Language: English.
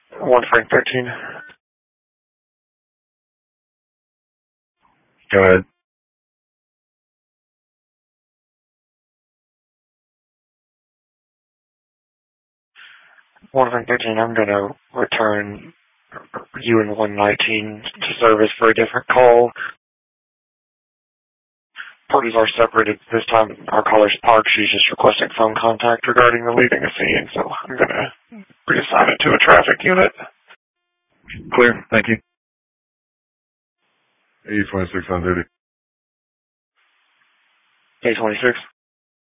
1 Frank 13. Go ahead. 1 Frank 13, I'm going to return you and 119 to service for a different call. Parties are separated. This time our caller's parked. She's just requesting phone contact regarding the leaving a scene, so I'm going to reassign it to a traffic unit. Clear. Thank you. 826 on duty. 826.